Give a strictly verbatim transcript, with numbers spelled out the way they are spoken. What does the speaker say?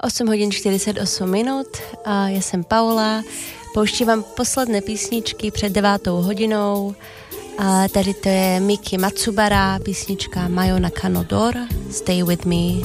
osm hodin čtyřicet osm minut. A já jsem Paula. Pouštívám posledné písničky před devátou hodinou. A tady to je Miki Matsubara, písnička Mayonaka no Door, Stay With Me.